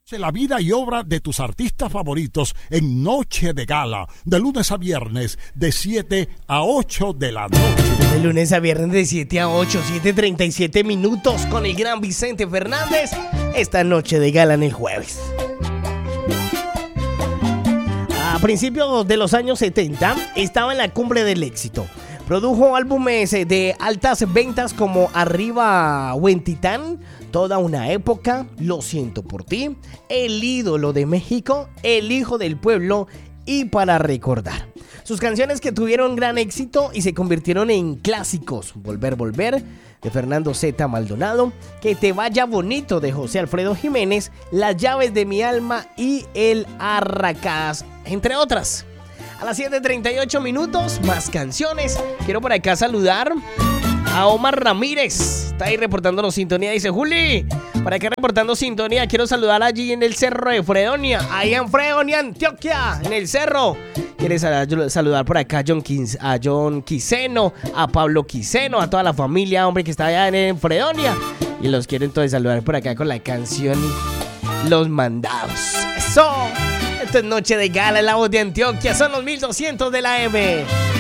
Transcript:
La vida y obra de tus artistas favoritos en Noche de Gala, de lunes a viernes, de 7 a 8 de la noche. De lunes a viernes de 7 a 8, 7:37 minutos con el gran Vicente Fernández. Esta Noche de Gala en el jueves. A principios de los años 70 estaba en la cumbre del éxito. Produjo álbumes de altas ventas como Arriba Huentitán, Toda una época, Lo siento por ti, El ídolo de México, El hijo del pueblo y Para recordar. Sus canciones que tuvieron gran éxito y se convirtieron en clásicos: Volver, volver, de Fernando Z. Maldonado, Que te vaya bonito, de José Alfredo Jiménez, Las llaves de mi alma y El Arracás, entre otras. A las 7:38 minutos, más canciones. Quiero por acá saludar a Omar Ramírez. Está ahí reportándonos sintonía. Dice: Juli, para acá reportando sintonía. Quiero saludar allí en el cerro de Fredonia. Ahí en Fredonia, Antioquia, en el cerro. Quiere saludar por acá a John Quiseno, a Pablo Quiseno, a toda la familia, hombre, que está allá en Fredonia. Y los quiero entonces saludar por acá con la canción Los Mandados. ¡Eso! Esto es Noche de Gala en la voz de Antioquia. Son los 1200 de la M.